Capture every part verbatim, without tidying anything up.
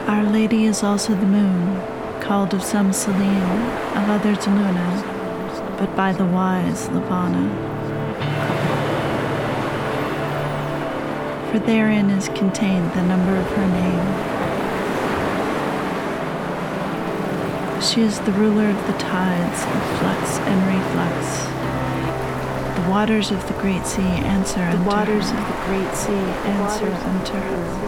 Our Lady is also the moon, called of some Selene, of others Luna, but by the wise Lavana. For therein is contained the number of her name. She is the ruler of the tides of flux and reflux. The waters of the great sea answer unto her. The waters of the great sea answer unto her.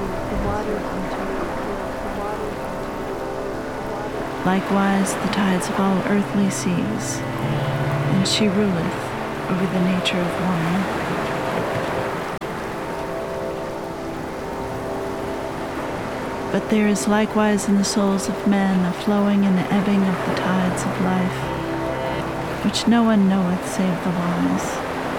Likewise the tides of all earthly seas, and she ruleth over the nature of woman. But there is likewise in the souls of men a flowing and ebbing of the tides of life, which no one knoweth save the wise.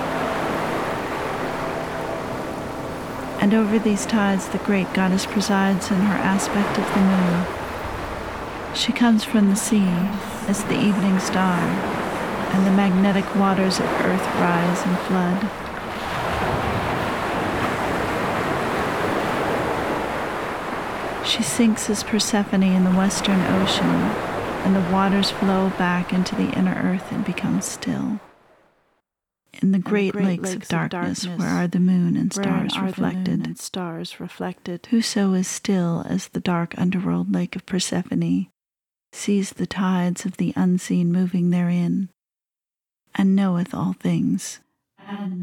And over these tides the great goddess presides in her aspect of the moon. She comes from the sea as the evening star, and the magnetic waters of earth rise and flood. She sinks as Persephone in the western ocean, and the waters flow back into the inner earth and become still. In the great, the great lakes, lakes of, darkness, of darkness, where are the moon and stars reflected, and stars reflected, whoso is still as the dark underworld lake of Persephone sees the tides of the unseen moving therein, and knoweth all things. And